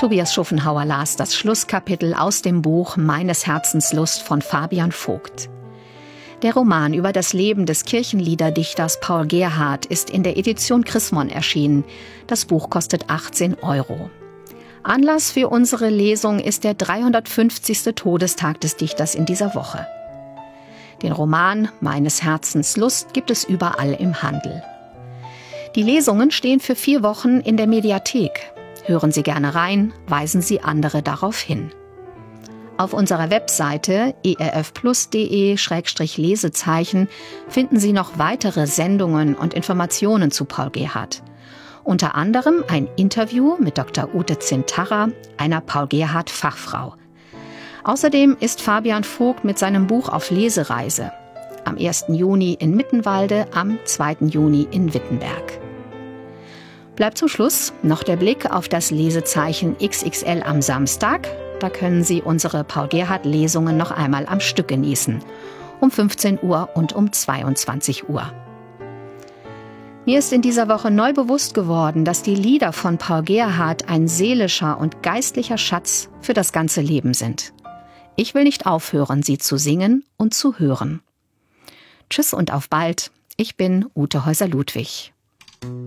Tobias Schufenhauer las das Schlusskapitel aus dem Buch Meines Herzens Lust von Fabian Vogt. Der Roman über das Leben des Kirchenliederdichters Paul Gerhardt ist in der Edition Chrismon erschienen. Das Buch kostet 18 €. Anlass für unsere Lesung ist der 350. Todestag des Dichters in dieser Woche. Den Roman Meines Herzens Lust gibt es überall im Handel. Die Lesungen stehen für 4 Wochen in der Mediathek. Hören Sie gerne rein, weisen Sie andere darauf hin. Auf unserer Webseite erfplus.de/lesezeichen finden Sie noch weitere Sendungen und Informationen zu Paul Gerhardt. Unter anderem ein Interview mit Dr. Ute Zintarra, einer Paul Gerhardt-Fachfrau. Außerdem ist Fabian Vogt mit seinem Buch auf Lesereise. Am 1. Juni in Mittenwalde, am 2. Juni in Wittenberg. Bleibt zum Schluss noch der Blick auf das Lesezeichen XXL am Samstag. Da können Sie unsere Paul Gerhardt-Lesungen noch einmal am Stück genießen. Um 15 Uhr und um 22 Uhr. Mir ist in dieser Woche neu bewusst geworden, dass die Lieder von Paul Gerhardt ein seelischer und geistlicher Schatz für das ganze Leben sind. Ich will nicht aufhören, sie zu singen und zu hören. Tschüss und auf bald. Ich bin Ute Häuser-Ludwig.